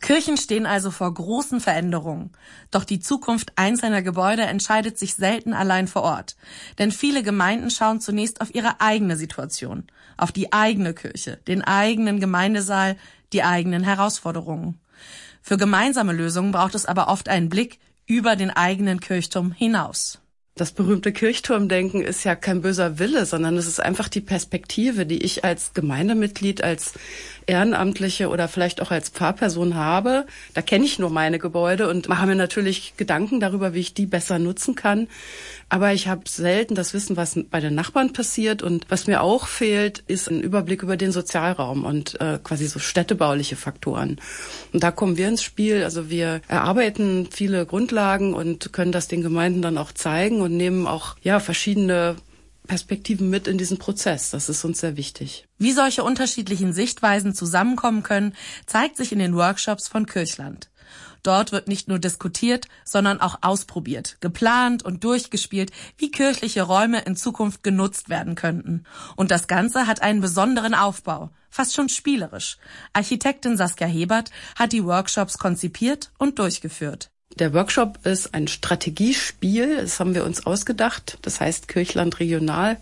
Kirchen stehen also vor großen Veränderungen. Doch die Zukunft einzelner Gebäude entscheidet sich selten allein vor Ort. Denn viele Gemeinden schauen zunächst auf ihre eigene Situation, auf die eigene Kirche, den eigenen Gemeindesaal, die eigenen Herausforderungen. Für gemeinsame Lösungen braucht es aber oft einen Blick über den eigenen Kirchturm hinaus. Das berühmte Kirchturmdenken ist ja kein böser Wille, sondern es ist einfach die Perspektive, die ich als Gemeindemitglied, als Ehrenamtliche oder vielleicht auch als Pfarrperson habe. Da kenne ich nur meine Gebäude und mache mir natürlich Gedanken darüber, wie ich die besser nutzen kann. Aber ich habe selten das Wissen, was bei den Nachbarn passiert. Und was mir auch fehlt, ist ein Überblick über den Sozialraum und quasi so städtebauliche Faktoren. Und da kommen wir ins Spiel. Also wir erarbeiten viele Grundlagen und können das den Gemeinden dann auch zeigen und nehmen auch verschiedene Perspektiven mit in diesen Prozess. Das ist uns sehr wichtig. Wie solche unterschiedlichen Sichtweisen zusammenkommen können, zeigt sich in den Workshops von Kirchland. Dort wird nicht nur diskutiert, sondern auch ausprobiert, geplant und durchgespielt, wie kirchliche Räume in Zukunft genutzt werden könnten. Und das Ganze hat einen besonderen Aufbau, fast schon spielerisch. Architektin Saskia Hebert hat die Workshops konzipiert und durchgeführt. Der Workshop ist ein Strategiespiel, das haben wir uns ausgedacht, das heißt Kirchland Regional.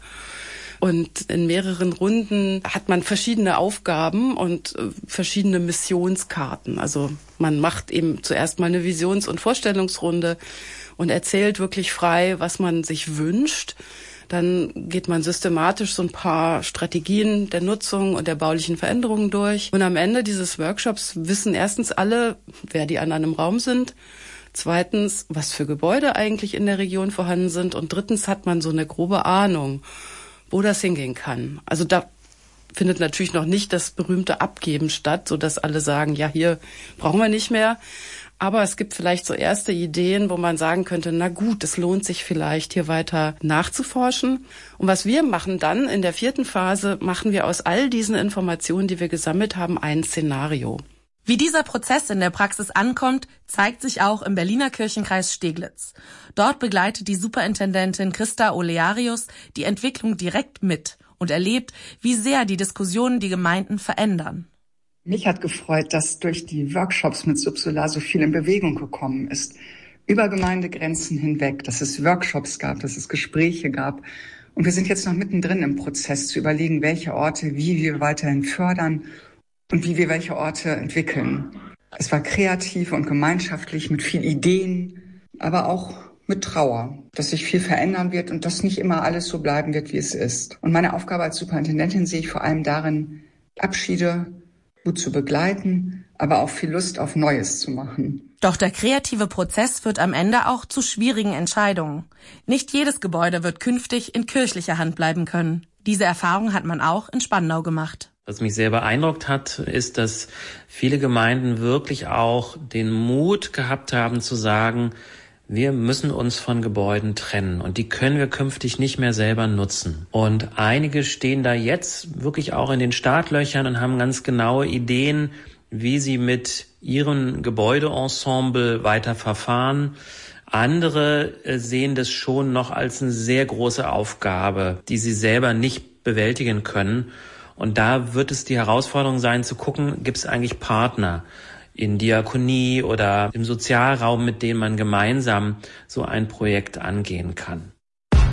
Und in mehreren Runden hat man verschiedene Aufgaben und verschiedene Missionskarten. Also man macht eben zuerst mal eine Visions- und Vorstellungsrunde und erzählt wirklich frei, was man sich wünscht. Dann geht man systematisch so ein paar Strategien der Nutzung und der baulichen Veränderungen durch. Und am Ende dieses Workshops wissen erstens alle, wer die anderen im Raum sind. Zweitens, was für Gebäude eigentlich in der Region vorhanden sind. Und drittens hat man so eine grobe Ahnung, wo das hingehen kann. Also da findet natürlich noch nicht das berühmte Abgeben statt, sodass alle sagen, ja, hier brauchen wir nicht mehr. Aber es gibt vielleicht so erste Ideen, wo man sagen könnte, na gut, es lohnt sich vielleicht, hier weiter nachzuforschen. Und was wir machen dann in der 4. Phase, machen wir aus all diesen Informationen, die wir gesammelt haben, ein Szenario. Wie dieser Prozess in der Praxis ankommt, zeigt sich auch im Berliner Kirchenkreis Steglitz. Dort begleitet die Superintendentin Christa Olearius die Entwicklung direkt mit und erlebt, wie sehr die Diskussionen die Gemeinden verändern. Mich hat gefreut, dass durch die Workshops mit Subsolar so viel in Bewegung gekommen ist. Über Gemeindegrenzen hinweg, dass es Workshops gab, dass es Gespräche gab. Und wir sind jetzt noch mittendrin im Prozess zu überlegen, welche Orte, wie wir weiterhin fördern und wie wir welche Orte entwickeln. Es war kreativ und gemeinschaftlich mit viel Ideen, aber auch mit Trauer, dass sich viel verändern wird und dass nicht immer alles so bleiben wird, wie es ist. Und meine Aufgabe als Superintendentin sehe ich vor allem darin, Abschiede gut zu begleiten, aber auch viel Lust auf Neues zu machen. Doch der kreative Prozess führt am Ende auch zu schwierigen Entscheidungen. Nicht jedes Gebäude wird künftig in kirchlicher Hand bleiben können. Diese Erfahrung hat man auch in Spandau gemacht. Was mich sehr beeindruckt hat, ist, dass viele Gemeinden wirklich auch den Mut gehabt haben zu sagen, wir müssen uns von Gebäuden trennen und die können wir künftig nicht mehr selber nutzen. Und einige stehen da jetzt wirklich auch in den Startlöchern und haben ganz genaue Ideen, wie sie mit ihrem Gebäudeensemble weiter verfahren. Andere sehen das schon noch als eine sehr große Aufgabe, die sie selber nicht bewältigen können. Und da wird es die Herausforderung sein, zu gucken, gibt es eigentlich Partner in Diakonie oder im Sozialraum, mit denen man gemeinsam so ein Projekt angehen kann.